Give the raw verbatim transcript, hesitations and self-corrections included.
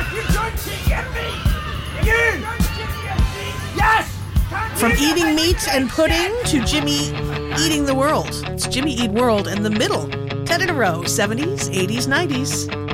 From eating meat and pudding to Jimmy eating the world. It's Jimmy Eat World in the middle. ten in a row, seventies, eighties, nineties.